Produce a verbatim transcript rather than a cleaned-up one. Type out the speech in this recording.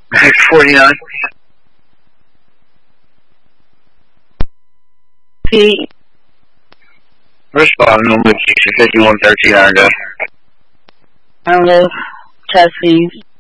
six forty-nine. Pete. Respond, no fifty-one thirteen, I go. Alice. Testing.